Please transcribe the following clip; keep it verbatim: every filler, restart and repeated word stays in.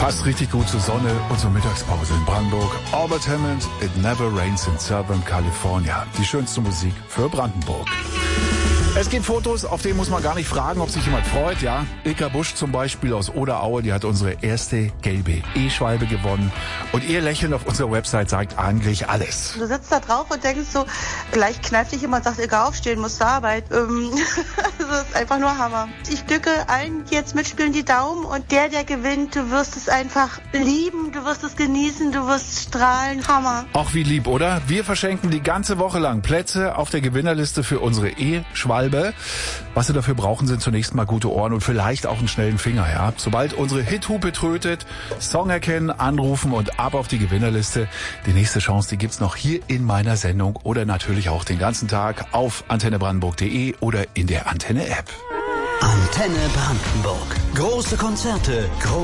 Passt richtig gut zur Sonne und zur Mittagspause in Brandenburg. Albert Hammond, It Never Rains in Southern California. Die schönste Musik für Brandenburg. Es gibt Fotos, auf denen muss man gar nicht fragen, ob sich jemand freut, ja. Ilka Busch zum Beispiel aus Oderaue, die hat unsere erste gelbe E-Schwalbe gewonnen. Und ihr Lächeln auf unserer Website sagt eigentlich alles. Du sitzt da drauf und denkst so, gleich kneift dich jemand und sagt, Ilka, aufstehen, musst zur Arbeit. Ähm, das ist einfach nur Hammer. Ich drücke allen, die jetzt mitspielen, die Daumen und der, der gewinnt, du wirst es einfach lieben, du wirst es genießen, du wirst strahlen. Hammer. Auch wie lieb, oder? Wir verschenken die ganze Woche lang Plätze auf der Gewinnerliste für unsere E-Schwalbe. Was Sie dafür brauchen, sind zunächst mal gute Ohren und vielleicht auch einen schnellen Finger, ja. Sobald unsere Hithupe trötet, Song erkennen, anrufen und ab auf die Gewinnerliste. Die nächste Chance, die gibt's noch hier in meiner Sendung oder natürlich auch den ganzen Tag auf antenne brandenburg punkt de oder in der Antenne-App. Antenne Brandenburg. Große Konzerte, große